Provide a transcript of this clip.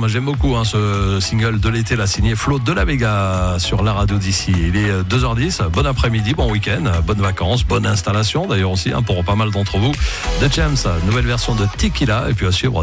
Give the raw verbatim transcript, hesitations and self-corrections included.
j'aime beaucoup hein, ce single de l'été, l'a signé Flo de la Vega sur la radio d'ici. Il est deux heures dix, bon après-midi, bon week-end, bonnes vacances, bonne installation d'ailleurs aussi hein, pour pas mal d'entre vous. The Champs, nouvelle version de Tequila, et puis à suivre